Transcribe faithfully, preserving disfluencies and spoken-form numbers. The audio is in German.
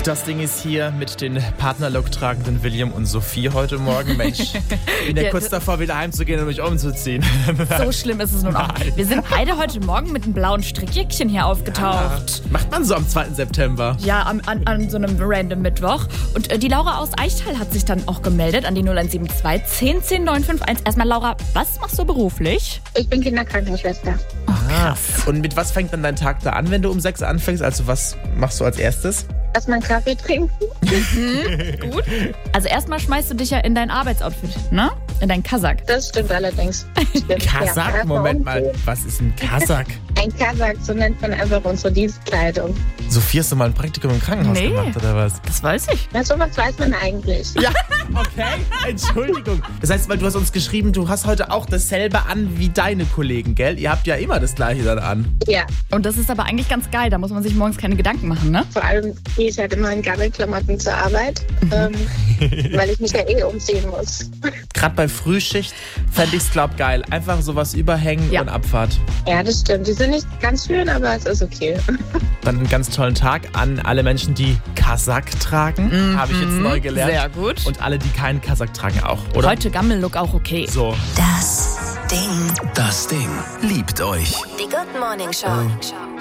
Das Ding ist hier mit den Partnerlook tragenden William und Sophie heute Morgen. Mensch, ich bin ja, ja kurz davor, wieder heimzugehen und mich umzuziehen. So schlimm ist es nun auch. Nein. Wir sind beide heute Morgen mit einem blauen Strickjäckchen hier aufgetaucht. Ja, macht man so am zweiten September. Ja, an, an, an so einem random Mittwoch. Und äh, die Laura aus Eichtal hat sich dann auch gemeldet an die null eins sieben zwei zehn zehn neun fünf eins. Erstmal, Laura, was machst du beruflich? Ich bin Kinderkrankenschwester. Oh, krass. Ah, und mit was fängt dann dein Tag da an, wenn du um sechs anfängst? Also was machst du als erstes? Erstmal einen Kaffee trinken. Mhm, gut. Also erstmal schmeißt du dich ja in dein Arbeitsoutfit, ne? In dein Kasak. Das stimmt allerdings. Stimmt. Kasak? Ja, Moment mal, was ist ein Kasak? Ein Kasak, so nennt man einfach unsere Dienstkleidung. Sophie, hast du mal ein Praktikum im Krankenhaus Nee. gemacht, oder was? Das weiß ich. Na, sowas weiß man eigentlich. Ja, okay, Entschuldigung. Das heißt, weil du hast uns geschrieben, du hast heute auch dasselbe an wie deine Kollegen, gell? Ihr habt ja immer das Gleiche dann an. Ja, Und das ist aber eigentlich ganz geil. Da muss man sich morgens keine Gedanken machen, ne? vor allem gehe ich halt immer in Gammelklamotten zur Arbeit, ähm, weil ich mich ja eh umziehen muss. Gerade bei Frühschicht fände ich's, glaub, geil. Einfach sowas überhängen Ja. und Abfahrt. Ja, das stimmt. Die sind nicht ganz schön, aber es ist okay. Dann einen ganz tollen Tag an alle Menschen, die Kasak tragen. Habe ich jetzt neu gelernt. Sehr gut. Und alle, die keinen Kasak tragen, auch, oder? Heute Gammel-Look auch okay. So. Das Ding. Das Ding liebt euch. Die Good Morning Show.